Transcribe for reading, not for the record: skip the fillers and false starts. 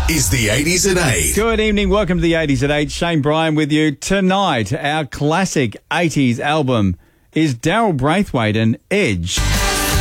is the 80s at 8. Good evening. Welcome to the 80s at 8. Shane Bryan with you. Tonight, our classic 80s album is Daryl Braithwaite and Edge.